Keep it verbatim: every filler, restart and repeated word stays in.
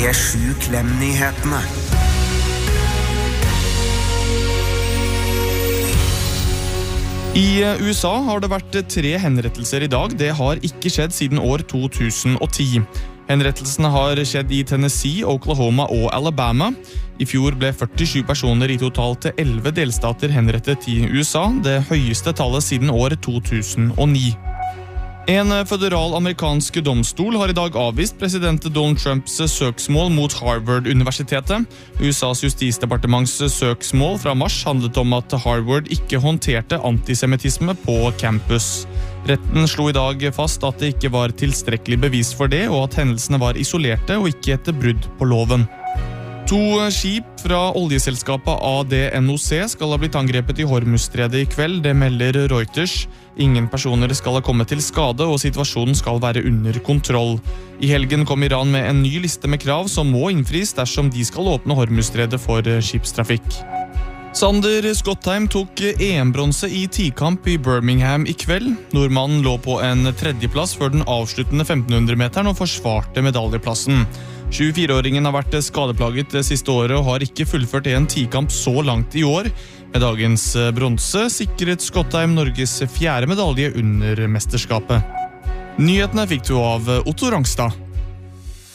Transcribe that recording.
P sju Klem-nyhetene. I U S A har det vært tre henrettelser i dag. Det har ikke skjedd siden år to tusen og ti. Henrettelsene har skjedd i Tennessee, Oklahoma og Alabama. I fjor ble førtisju personer i totalt elleve delstater henrettet i U S A, det høyeste tallet siden år to tusen og ni. En føderal amerikansk domstol har i dag avvist president Donald Trumps søksmål mot Harvard-universitetet. U S A's justisdepartements søksmål fra mars handlet om at Harvard ikke håndterte antisemitisme på campus. Retten slo i dag fast at det ikke var tilstrekkelig bevis for det, og at hendelsene var isolerte og ikke et brudd på loven. To skip fra oljeselskapet A D N O C skal ha blitt angrepet i Hormuzstredet i kveld, det melder Reuters. Ingen personer skal ha kommet til skade, og situasjonen skal være under kontroll. I helgen kom Iran med en ny liste med krav som må innfris dersom de skal åpne Hormuzstredet for skipstrafikk. Sander Skottheim tok E M-bronse i tikamp i Birmingham i kveld. Nordmannen lå på en tredjeplass før den avsluttende femtenhundre-meteren og forsvarte medaljeplassen. tjuefire-åringen har vært skadeplaget det siste året og har ikke fullført en tikamp så langt i år. Med dagens bronse sikret Skottheim Norges fjerde medalje under mesterskapet. Nyhetene fikk du av Otto Rangstad.